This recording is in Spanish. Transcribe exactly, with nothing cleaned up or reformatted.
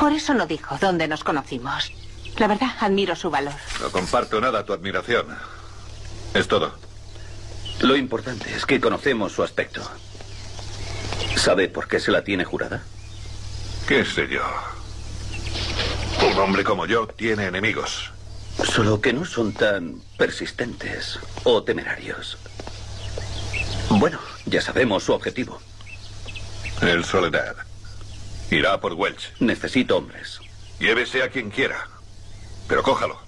Por eso no dijo dónde nos conocimos. La verdad, admiro su valor. No comparto nada tu admiración. Es todo. Lo importante es que conocemos su aspecto. ¿Sabe por qué se la tiene jurada? ¿Qué sé yo? Un hombre como yo tiene enemigos. Solo que no son tan persistentes o temerarios. Bueno, ya sabemos su objetivo. El Soledad. Irá por Welch. Necesito hombres. Llévese a quien quiera. Pero cójalo.